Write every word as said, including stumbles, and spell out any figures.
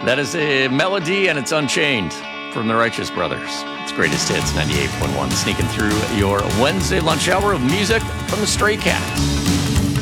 That is a melody, and it's Unchained from the Righteous Brothers. It's Greatest Hits ninety-eight point one, sneaking through your Wednesday lunch hour of music from the Stray Cats.